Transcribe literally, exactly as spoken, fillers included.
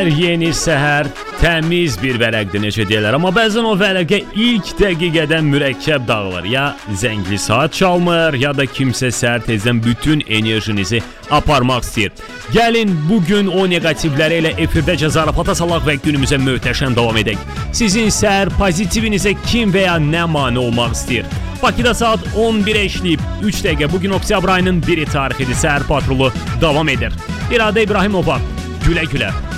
Yeni səhər təmiz bir vərəqdir, necə deyirlər. Amma bəzən o vərəqə ilk dəqiqədən mürəkkəb dağılır. Ya zəngli saat çalmır, ya da kimsə səhər tezdən bütün enerjinizi aparmaq istəyir. Gəlin bugün o negativləri elə efirdəcə zarafata salaq və günümüzə möhtəşəm davam edək. Sizin səhər pozitivinizə kim və ya nə mane olmaq istəyir? Bakıda saat on birə işləyib üç dəqiqə. Bugün oktyabr ayının biri tarixidir. Səhər patrolu davam edir. İradə İbrahimova, gülə-gülə.